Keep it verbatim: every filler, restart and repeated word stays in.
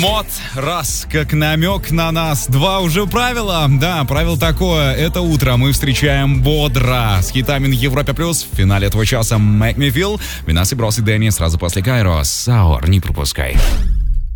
Мод, раз, как намек на нас. Два, уже правило. Да, правило такое. Это утро мы встречаем бодро. С хитами на Европе Плюс. В финале этого часа Make Me Feel. Винас и Брос и Дэнни сразу после Кайро. Саур, не пропускай.